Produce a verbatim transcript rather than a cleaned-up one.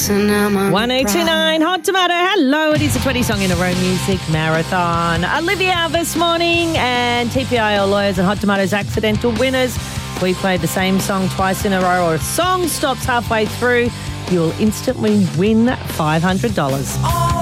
one eight two nine Hot Tomato. Hello, it is a twenty song in a row music marathon. Olivia this morning and T P I L lawyers and Hot Tomatoes accidental winners. We play the same song twice in a row or a song stops halfway through, you'll instantly win five hundred dollars.